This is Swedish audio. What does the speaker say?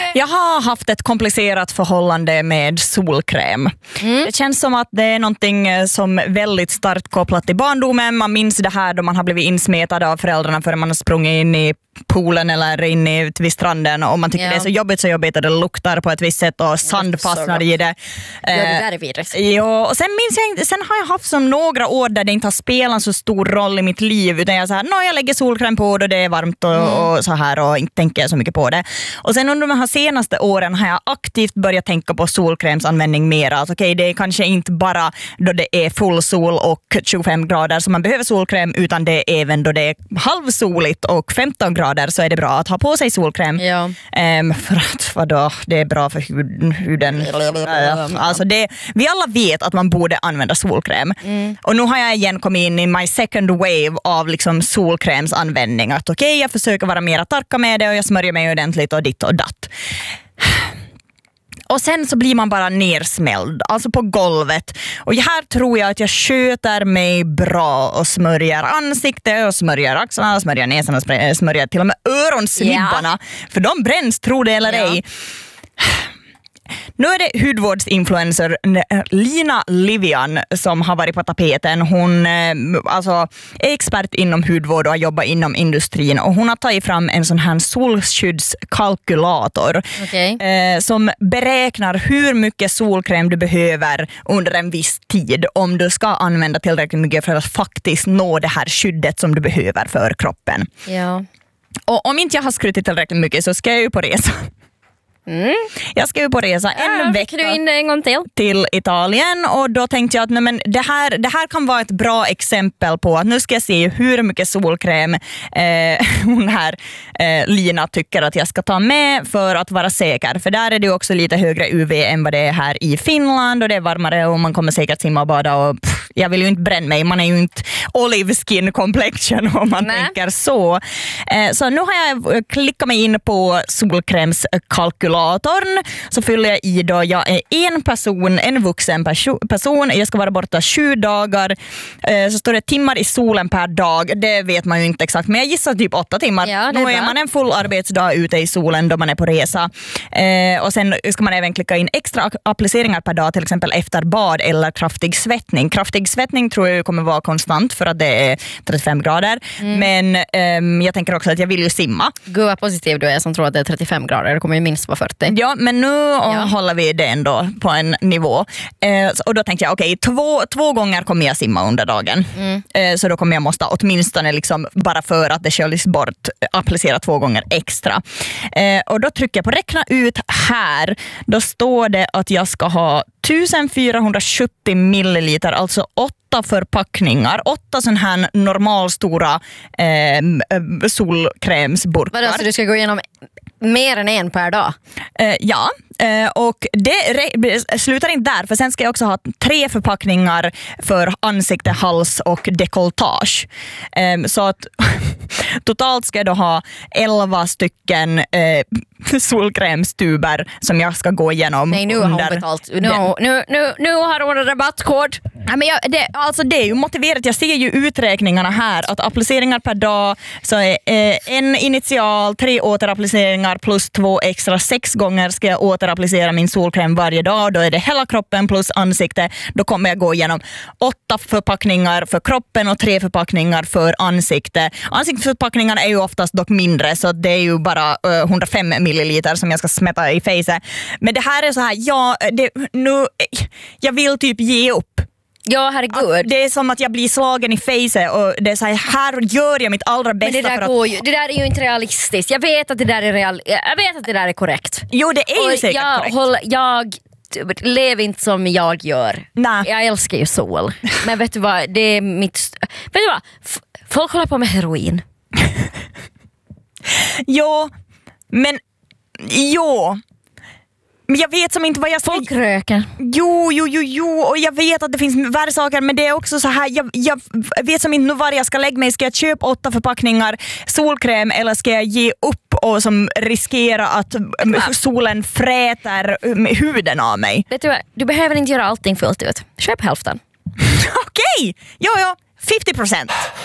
Jag har haft ett komplicerat förhållande med solkräm. Det känns som att det är någonting som väldigt starkt kopplat till barndomen. Man minns det här då man har blivit insmetad av föräldrarna för man har sprungit in i poolen eller in vid stranden och man tycker det är så jobbigt att det luktar på ett visst sätt och sand fastnar i det. Ja, det där är vidrigt. Ja, och sen har jag haft som några år där det inte har spelat så stor roll i mitt liv utan jag jag lägger solkräm på då det är varmt och så här och inte tänker så mycket på det. Och sen under de här senaste åren har jag aktivt börjat tänka på solkrämsanvändning mer. Alltså, okej, det är kanske inte bara då det är full sol och 25 grader som man behöver solkräm utan det är även då det är halvsoligt och 15 grader så är det bra att ha på sig solkräm. Ja. För att vadå, det är bra för huden. Alltså vi alla vet att man borde använda solkräm. Och nu har jag igen kommit in i my second wave av liksom solkrämsanvändning. Att okej, jag försöker vara mer tarka med det och jag smörjer mig ordentligt och ditt och datt. Och sen så blir man bara nersmälld, alltså på golvet. Och här tror jag att jag sköter mig bra och smörjer ansikte och smörjer axlarna, smörjer näsan och smörjer till och med öronsnibbarna. För de bränns, tror det eller ej. Nu är det hudvårdsinfluencer Lina Livian som har varit på tapeten. Hon är expert inom hudvård och har jobbat inom industrin. Och hon har tagit fram en sån här solskyddskalkylator som beräknar hur mycket solkräm du behöver under en viss tid om du ska använda tillräckligt mycket för att faktiskt nå det här skyddet som du behöver för kroppen. Ja. Och om inte jag har skrutit tillräckligt mycket så ska jag ju på resa. Jag ska ju på resa en vecka en gång till Italien och då tänkte jag att det här kan vara ett bra exempel på att nu ska jag se hur mycket solkräm hon här Lina tycker att jag ska ta med för att vara säker. För där är det också lite högre UV än vad det är här i Finland och det är varmare och man kommer säkert simma och bada och jag vill ju inte bränna mig, man är ju inte olive skin complexion om man tänker så. Så nu har jag klickat mig in på solkrämskalkylatorn så fyller jag i då jag är en vuxen person, jag ska vara borta 7 dagar, så står det timmar i solen per dag, det vet man ju inte exakt men jag gissar typ 8 timmar. Ja, då är man en full arbetsdag ute i solen då man är på resa och sen ska man även klicka in extra appliceringar per dag, till exempel efter bad eller kraftig svettning. Kraftig svettning tror jag kommer vara konstant för att det är 35 grader men jag tänker också att jag vill ju simma. Gud vad positiv du är som tror att det är 35 grader, det kommer ju minst vara 40. Ja, men nu håller vi det ändå på en nivå. Och då tänkte jag, okej, två gånger kommer jag simma under dagen. Så då kommer jag måste åtminstone liksom, bara för att det sköljs bort, applicera 2 gånger extra. Och då trycker jag på räkna ut här. Då står det att jag ska ha 1470 milliliter, alltså 8 förpackningar, 8 sån här normalstora solkrämsburkar. Vadå, så du ska gå igenom mer än en per dag? Ja, och det slutar inte där, för sen ska jag också ha 3 förpackningar för ansikte, hals och dekoltage. Så att totalt ska jag då ha 11 stycken solkrämstuber som jag ska gå igenom. Nej, nu har hon betalt. Nu har hon en rabattkod. Ja, men det är ju motiverat. Jag ser ju uträkningarna här att appliceringar per dag så är en initial, 3 återappliceringar plus 2 extra. 6 gånger ska jag återapplicera min solkräm varje dag. Då är det hela kroppen plus ansikte. Då kommer jag gå igenom 8 förpackningar för kroppen och 3 förpackningar för ansikte. Ansiktsförpackningarna är ju oftast dock mindre så det är ju bara 105 milliliter som jag ska smätta i face. Men det här är så här, jag vill typ ge upp. Ja, herregud. Det är som att jag blir slagen i face och det är så här gör jag mitt allra bästa. Men det där är ju inte realistiskt. Jag vet att det där är jag vet att det där är korrekt. Jo, det är ju säkert korrekt. Jag lever inte som jag gör. Nah. Jag älskar ju sol. Men vet du vad, det är mitt... Vet du vad? Folk håller på med heroin. Men jag vet som inte vad jag ska... Folk röker. Jo, och jag vet att det finns värre saker, men det är också så här, jag vet som inte nu var jag ska lägga mig. Ska jag köpa 8 förpackningar solkräm eller ska jag ge upp och som riskera att solen fräter huden av mig? Vet du vad, du behöver inte göra allting fullt ut. Köp hälften. Okej, ja. 50%.